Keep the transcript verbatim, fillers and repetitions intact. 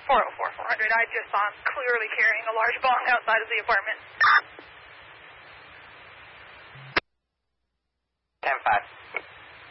four oh four, four hundred. I just saw him clearly carrying a large bong outside of the apartment. ten five.